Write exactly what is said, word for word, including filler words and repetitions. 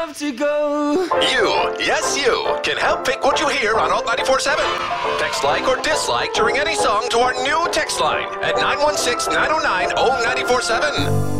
have to go. You, yes you, can help pick what you hear on Alt ninety-four seven. Text like or dislike during any song to our new text line at nine one six, nine oh nine, oh nine four seven.